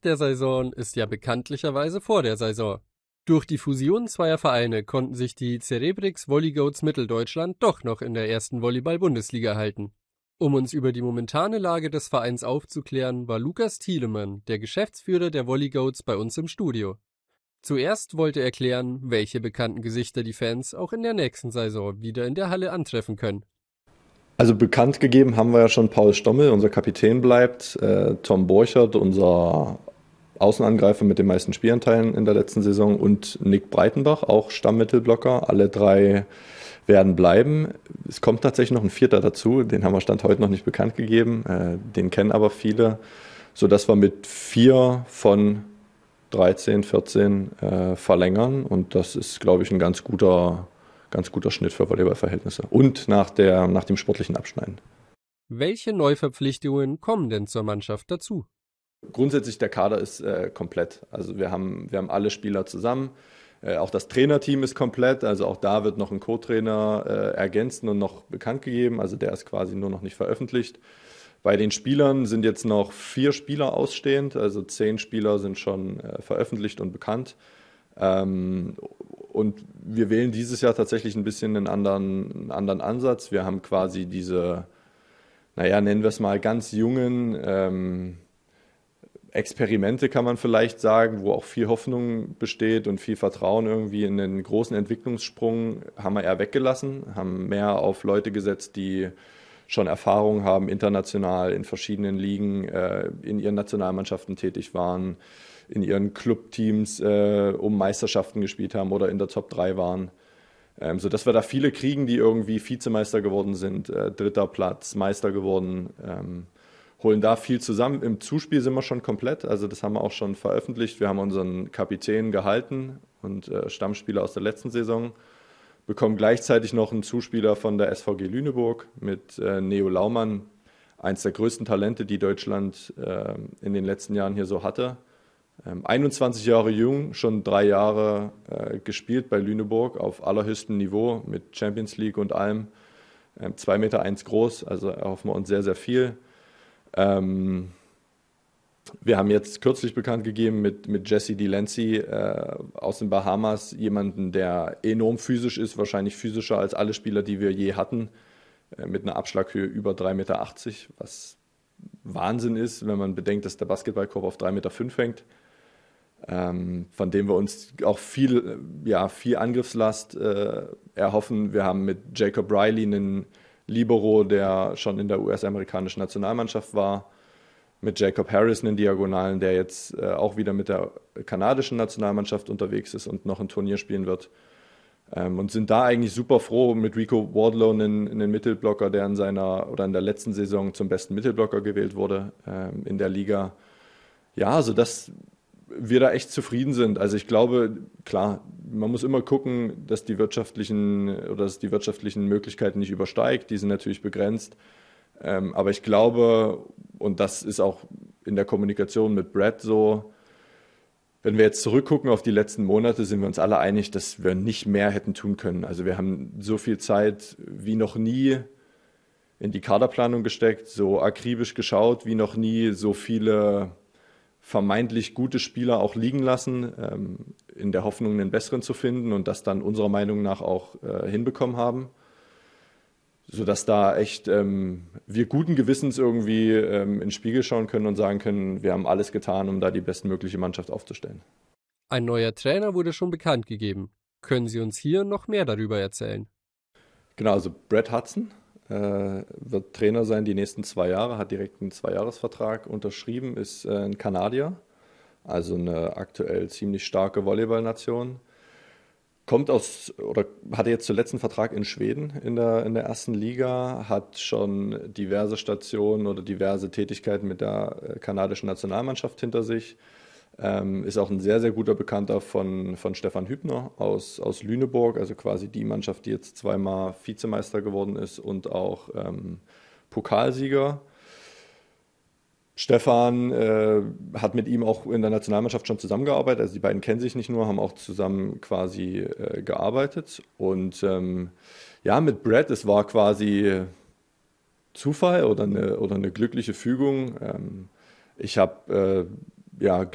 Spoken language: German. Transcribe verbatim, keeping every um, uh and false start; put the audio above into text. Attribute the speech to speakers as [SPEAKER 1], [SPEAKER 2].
[SPEAKER 1] der Saison ist ja bekanntlicherweise vor der Saison. Durch die Fusion zweier Vereine konnten sich die Cerebrix Volleygoats Mitteldeutschland doch noch in der ersten Volleyball-Bundesliga halten. Um uns über die momentane Lage des Vereins aufzuklären, war Lukas Thielemann, der Geschäftsführer der Volleygoats, bei uns im Studio. Zuerst wollte er klären, welche bekannten Gesichter die Fans auch in der nächsten Saison wieder in der Halle antreffen können.
[SPEAKER 2] Also bekannt gegeben haben wir ja schon Paul Stommel, unser Kapitän bleibt, äh, Tom Borchert, unser Außenangreifer mit den meisten Spielanteilen in der letzten Saison, und Nick Breitenbach, auch Stammmittelblocker. Alle drei werden bleiben. Es kommt tatsächlich noch ein vierter dazu, den haben wir Stand heute noch nicht bekannt gegeben, äh, den kennen aber viele, sodass wir mit vier von dreizehn, vierzehn äh, verlängern, und das ist, glaube ich, ein ganz guter, ganz guter Schnitt für Volleyballverhältnisse und nach, der, nach dem sportlichen Abschneiden.
[SPEAKER 1] Welche Neuverpflichtungen kommen denn zur Mannschaft dazu?
[SPEAKER 2] Grundsätzlich der Kader ist äh, komplett. Also wir haben, wir haben alle Spieler zusammen. Äh, auch das Trainerteam ist komplett. Also auch da wird noch ein Co-Trainer äh, ergänzen und noch bekannt gegeben. Also der ist quasi nur noch nicht veröffentlicht. Bei den Spielern sind jetzt noch vier Spieler ausstehend. Also zehn Spieler sind schon äh, veröffentlicht und bekannt. Ähm, und wir wählen dieses Jahr tatsächlich ein bisschen einen anderen, einen anderen Ansatz. Wir haben quasi diese, naja, nennen wir es mal ganz jungen ähm, Experimente, kann man vielleicht sagen, wo auch viel Hoffnung besteht und viel Vertrauen irgendwie in den großen Entwicklungssprung, haben wir eher weggelassen, haben mehr auf Leute gesetzt, die schon Erfahrung haben, international in verschiedenen Ligen, äh, in ihren Nationalmannschaften tätig waren, in ihren Clubteams äh, um Meisterschaften gespielt haben oder in der Top drei waren. Ähm, sodass wir da viele kriegen, die irgendwie Vizemeister geworden sind, äh, dritter Platz, Meister geworden, ähm, holen da viel zusammen. Im Zuspiel sind wir schon komplett, also das haben wir auch schon veröffentlicht. Wir haben unseren Kapitän gehalten und äh, Stammspieler aus der letzten Saison, bekommen gleichzeitig noch einen Zuspieler von der S V G Lüneburg mit äh, Neo Laumann, eins der größten Talente, die Deutschland äh, in den letzten Jahren hier so hatte. Ähm, einundzwanzig Jahre jung, schon drei Jahre äh, gespielt bei Lüneburg auf allerhöchstem Niveau mit Champions League und allem. Ähm, zwei Meter eins groß, also erhoffen wir uns sehr, sehr viel. Ähm, wir haben jetzt kürzlich bekannt gegeben mit, mit Jesse DeLancey äh, aus den Bahamas, jemanden, der enorm physisch ist, wahrscheinlich physischer als alle Spieler, die wir je hatten, äh, mit einer Abschlaghöhe über drei Meter achtzig, was Wahnsinn ist, wenn man bedenkt, dass der Basketballkorb auf drei Meter fünf hängt, ähm, von dem wir uns auch viel, ja, viel Angriffslast äh, erhoffen. Wir haben mit Jacob Riley einen Libero, der schon in der U S-amerikanischen Nationalmannschaft war, mit Jacob Harris einen Diagonalen, der jetzt äh, auch wieder mit der kanadischen Nationalmannschaft unterwegs ist und noch ein Turnier spielen wird. Ähm, und sind da eigentlich super froh mit Rico Wardlow, einen, einen Mittelblocker, der in seiner oder in der letzten Saison zum besten Mittelblocker gewählt wurde ähm, in der Liga. Ja, sodass wir da echt zufrieden sind. Also ich glaube, klar, man muss immer gucken, dass die wirtschaftlichen oder dass die wirtschaftlichen Möglichkeiten nicht übersteigt. Die sind natürlich begrenzt. Ähm, aber ich glaube, und das ist auch in der Kommunikation mit Brad so, wenn wir jetzt zurückgucken auf die letzten Monate, sind wir uns alle einig, dass wir nicht mehr hätten tun können. Also wir haben so viel Zeit wie noch nie in die Kaderplanung gesteckt, so akribisch geschaut wie noch nie, so viele vermeintlich gute Spieler auch liegen lassen, ähm, in der Hoffnung, einen besseren zu finden und das dann unserer Meinung nach auch äh, hinbekommen haben. Sodass da echt ähm, wir guten Gewissens irgendwie ähm, in den Spiegel schauen können und sagen können, wir haben alles getan, um da die bestmögliche Mannschaft aufzustellen.
[SPEAKER 1] Ein neuer Trainer wurde schon bekannt gegeben. Können Sie uns hier noch mehr darüber erzählen?
[SPEAKER 2] Genau, also Brad Hudson äh, wird Trainer sein die nächsten zwei Jahre, hat direkt einen Zweijahresvertrag unterschrieben, ist äh, ein Kanadier, also eine aktuell ziemlich starke Volleyballnation. Kommt aus oder hatte jetzt zuletzt einen Vertrag in Schweden in der, in der ersten Liga, hat schon diverse Stationen oder diverse Tätigkeiten mit der kanadischen Nationalmannschaft hinter sich, ähm, ist auch ein sehr, sehr guter Bekannter von, von Stefan Hübner aus, aus Lüneburg, also quasi die Mannschaft, die jetzt zweimal Vizemeister geworden ist und auch ähm, Pokalsieger. Stefan äh, hat mit ihm auch in der Nationalmannschaft schon zusammengearbeitet, also die beiden kennen sich nicht nur, haben auch zusammen quasi äh, gearbeitet. Und ähm, ja, mit Brad, es war quasi Zufall oder eine, oder eine glückliche Fügung. Ähm, ich habe äh, ja